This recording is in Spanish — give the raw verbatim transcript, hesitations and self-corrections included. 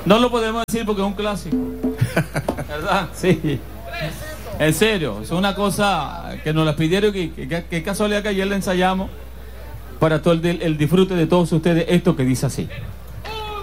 No lo podemos decir porque es un clásico. ¿Verdad? Sí. En serio, es una cosa que nos la pidieron, que, que, que casualidad que ayer la ensayamos para todo el, el disfrute de todos ustedes, esto que dice así.